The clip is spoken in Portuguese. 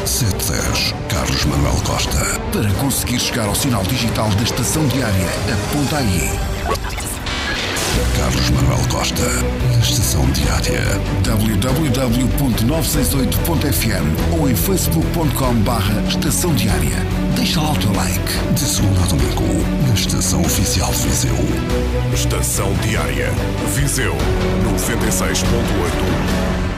710 Carlos Manuel Costa. Para conseguir chegar ao sinal digital da estação diária, aponta aí. Carlos Manuel Costa, na estação diária. www.968.fm ou em facebook.com/estação diária. Deixa lá o teu like. De segunda a domingo, na estação oficial de Viseu. Estação Diária. Viseu 96.8